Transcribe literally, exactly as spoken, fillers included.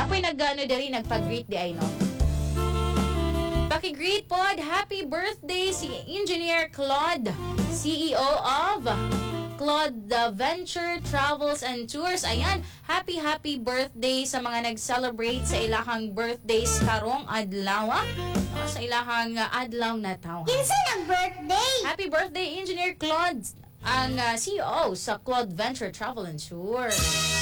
Ako'y nag-ano diri, nagpag-greet di ay no. Paki-greet pod, happy birthday si Engineer Claude, C E O of Claude Venture Travels and Tours. Ayan, happy happy birthday sa mga nag-celebrate sa ilahang birthdays karong adlaw. ah. Sa ilahang uh, adlaw na taw. Kinsa nag-birthday? Happy birthday, Engineer Claude, ang uh, C E O sa Claude Venture Travel and Tours.